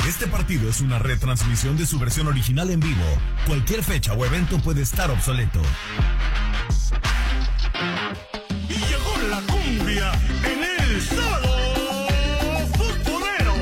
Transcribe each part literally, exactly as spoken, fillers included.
Este partido es una retransmisión de su versión original en vivo. Cualquier fecha o evento puede estar obsoleto. Y llegó la cumbia en el sábado futbolero.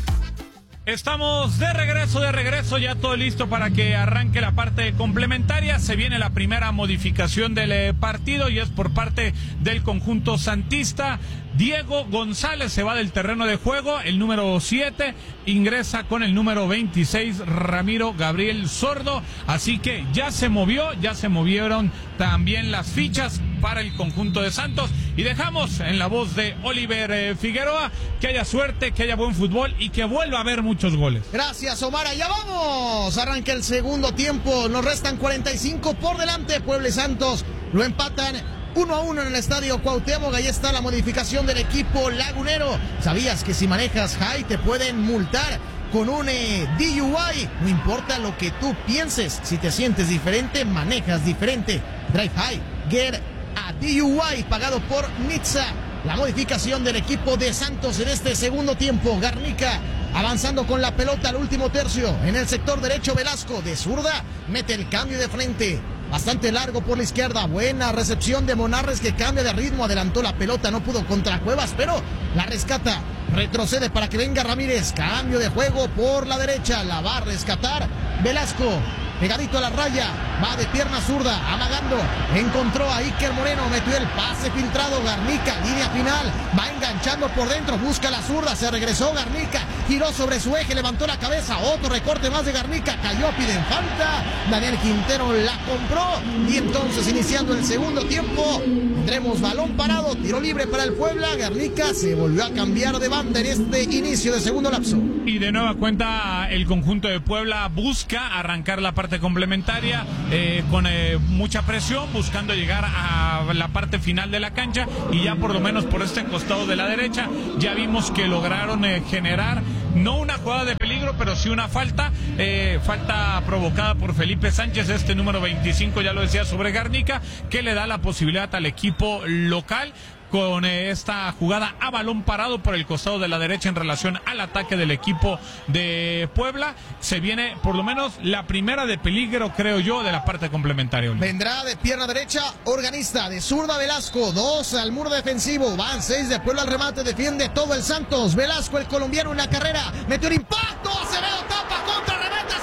Estamos de regreso, de regreso, ya todo listo para que arranque la parte complementaria. Se viene la primera modificación del eh, partido y es por parte del conjunto santista. Diego González se va del terreno de juego, el número siete ingresa con el número veintiséis, Ramiro Gabriel Sordo, así que ya se movió, ya se movieron también las fichas para el conjunto de Santos y dejamos en la voz de Oliver eh, Figueroa que haya suerte, que haya buen fútbol y que vuelva a haber muchos goles. Gracias, Omar, allá vamos, arranca el segundo tiempo, nos restan cuarenta y cinco por delante, Puebla y Santos lo empatan uno a uno en el estadio Cuauhtémoc. Ahí está la modificación del equipo lagunero. ¿Sabías que si manejas high te pueden multar con un eh, D U I? No importa lo que tú pienses, si te sientes diferente, manejas diferente. Drive high, get a D U I, pagado por Nitsa. La modificación del equipo de Santos en este segundo tiempo. Garnica avanzando con la pelota al último tercio. En el sector derecho, Velasco de zurda mete el cambio de frente. Bastante largo por la izquierda, buena recepción de Monarres que cambia de ritmo, adelantó la pelota, no pudo contra Cuevas, pero la rescata, retrocede para que venga Ramírez, cambio de juego por la derecha, la va a rescatar Velasco, pegadito a la raya, va de pierna zurda, amagando, encontró a Iker Moreno, metió el pase filtrado, Garnica, línea final, va enganchando por dentro, busca la zurda, se regresó Garnica, giró sobre su eje, levantó la cabeza, otro recorte más de Garnica, cayó, piden falta, Daniel Quintero la compró, y entonces iniciando el segundo tiempo, tendremos balón parado, tiro libre para el Puebla, Garnica se volvió a cambiar de banda en este inicio de segundo lapso. Y de nueva cuenta el conjunto de Puebla busca arrancar la parte complementaria eh, con eh, mucha presión, buscando llegar a la parte final de la cancha y ya por lo menos por este costado de la derecha ya vimos que lograron eh, generar no una jugada de peligro, pero sí una falta, eh, falta provocada por Felipe Sánchez, este número veinticinco, ya lo decía, sobre Garnica, que le da la posibilidad al equipo local con esta jugada a balón parado por el costado de la derecha en relación al ataque del equipo de Puebla. Se viene por lo menos la primera de peligro, creo yo, de la parte complementaria. Vendrá de pierna derecha, Organista, de zurda Velasco, dos al muro defensivo, van seis de Puebla al remate, defiende todo el Santos, Velasco el colombiano en la carrera, metió el impacto, Acevedo tapa, contra, remete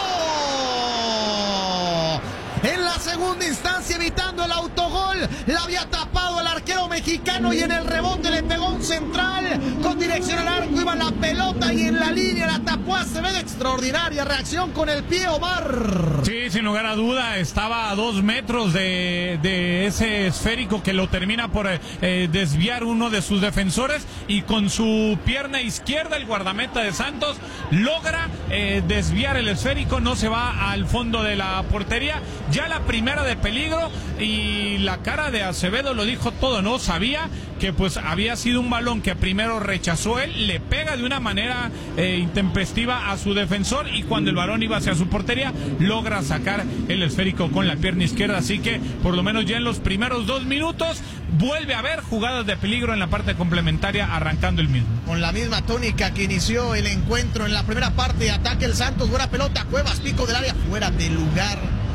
Acevedo. En la segunda instancia, evitando el autogol, la había tapado el arquero mexicano y en el rebote le pegó un central con dirección al arco, iba la pelota y en la línea la tapó Acevedo. Extraordinaria reacción con el pie, Omar. Sí, sin lugar a duda, estaba a dos metros de, de ese esférico que lo termina por eh, desviar uno de sus defensores y con su pierna izquierda el guardameta de Santos logra eh, desviar el esférico, no se va al fondo de la portería. Ya la primera de peligro y la cara de Acevedo lo dijo todo, ¿no? Sabía que pues había sido un balón que primero rechazó él, le pega de una manera eh, intempestiva a su defensor y cuando el balón iba hacia su portería logra sacar el esférico con la pierna izquierda, así que por lo menos ya en los primeros dos minutos vuelve a haber jugadas de peligro en la parte complementaria arrancando el mismo. Con la misma tónica que inició el encuentro en la primera parte, ataque el Santos, buena pelota, Cuevas, pico del área, fuera de lugar.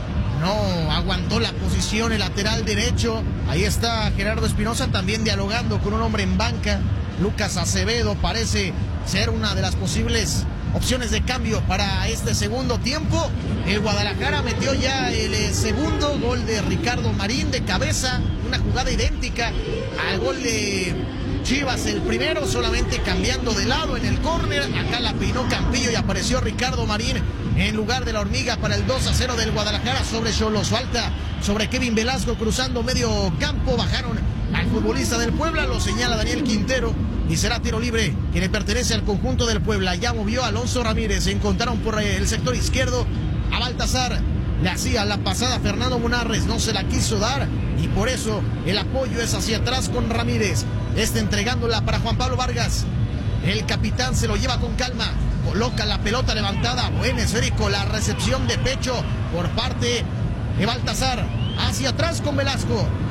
No, aguantó la posición el lateral derecho. Ahí está Gerardo Espinosa también dialogando con un hombre en banca. Lucas Acevedo parece ser una de las posibles opciones de cambio para este segundo tiempo. El Guadalajara metió ya el eh, segundo gol de Ricardo Marín de cabeza. Una jugada idéntica al gol de Chivas, el primero, solamente cambiando de lado en el córner. Acá la peinó Campillo y apareció Ricardo Marín en lugar de la hormiga para el dos a cero del Guadalajara sobre Xolos. Falta sobre Kevin Velasco cruzando medio campo. Bajaron al futbolista del Puebla, lo señala Daniel Quintero y será tiro libre que le pertenece al conjunto del Puebla. Ya movió Alonso Ramírez, se encontraron por el sector izquierdo a Baltasar. Le hacía la pasada Fernando Monarres, no se la quiso dar y por eso el apoyo es hacia atrás con Ramírez. Este entregándola para Juan Pablo Vargas. El capitán se lo lleva con calma, coloca la pelota levantada, buen esférico, la recepción de pecho por parte de Baltasar, hacia atrás con Velasco,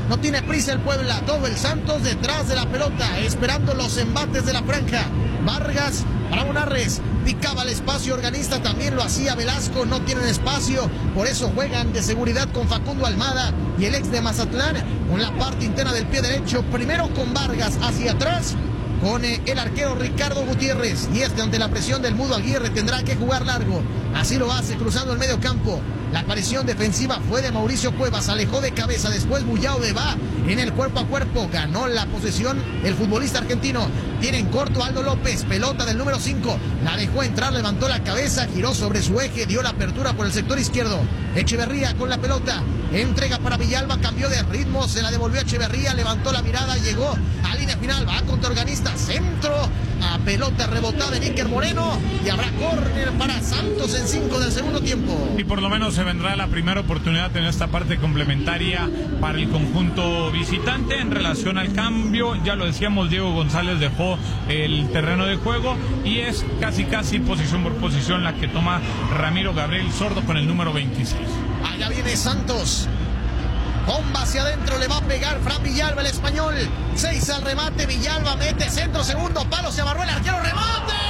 No tiene prisa el Puebla, todo el Santos detrás de la pelota, esperando los embates de la franja. Vargas para Munarres, picaba el espacio organista, también lo hacía Velasco, no tienen espacio, por eso juegan de seguridad con Facundo Almada y el ex de Mazatlán con la parte interna del pie derecho, primero con Vargas hacia atrás, con eh, el arquero Ricardo Gutiérrez, y este ante la presión del Mudo Aguirre tendrá que jugar largo, así lo hace cruzando el medio campo. La aparición defensiva fue de Mauricio Cuevas, alejó de cabeza, después Bullao de va en el cuerpo a cuerpo, ganó la posesión el futbolista argentino. Tiene en corto Aldo López, pelota del número cinco, la dejó entrar, levantó la cabeza, giró sobre su eje, dio la apertura por el sector izquierdo. Echeverría con la pelota, entrega para Villalba, cambió de ritmo, se la devolvió a Echeverría, levantó la mirada, llegó a línea final, va contra Organista, centro, a pelota rebotada de Níker Moreno, y habrá córner para Santos en cinco del segundo tiempo. Y por lo menos se vendrá la primera oportunidad en esta parte complementaria para el conjunto visitante en relación al cambio. Ya lo decíamos, Diego González dejó el terreno de juego y es casi casi posición por posición la que toma Ramiro Gabriel Sordo con el número veintiséis. Allá viene Santos. Bomba hacia adentro, le va a pegar Fran Villalba, el español. Seis al remate, Villalba mete centro, segundo palo, se amarró el arquero, remate.